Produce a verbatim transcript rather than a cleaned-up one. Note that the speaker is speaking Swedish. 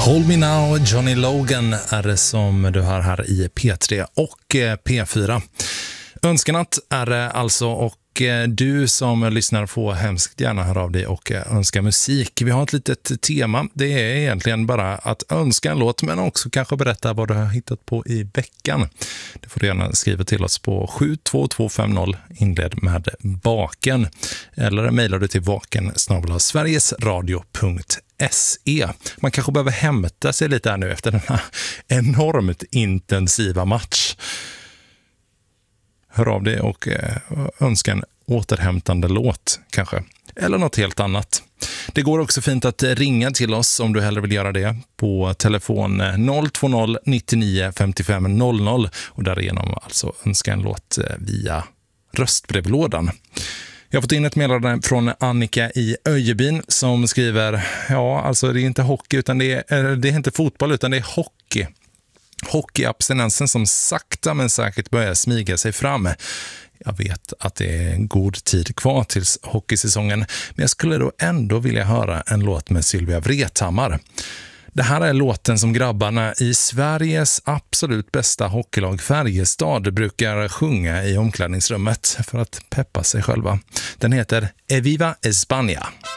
Hold Me Now, Johnny Logan är det som du har här i P tre och P fyra. Önskenatt är det alltså, och du som lyssnar får hemskt gärna höra av dig och önska musik. Vi har ett litet tema. Det är egentligen bara att önska en låt, men också kanske berätta vad du har hittat på i veckan. Det får du gärna skriva till oss på sju två två fem noll, inled med baken. Eller mejlar du till vaken snabel-a sverigesradio punkt se. Man kanske behöver hämta sig lite här nu efter den här enormt intensiva match. Hör av dig och önska en återhämtande låt kanske. Eller något helt annat. Det går också fint att ringa till oss om du hellre vill göra det på telefon noll två noll nittionio femtiofem noll noll och därigenom alltså önska en låt via röstbrevlådan. Jag har fått in ett meddelande från Annika i Öjebyn som skriver: ja, alltså det är inte hockey utan det är, det är inte fotboll utan det är hockey. Hockeyabstinensen som sakta men säkert börjar smiga sig fram. Jag vet att det är en god tid kvar tills hockeysäsongen, men jag skulle då ändå vilja höra en låt med Sylvia Vrethammar. Det här är låten som grabbarna i Sveriges absolut bästa hockeylag Färjestad brukar sjunga i omklädningsrummet för att peppa sig själva. Den heter Eviva España.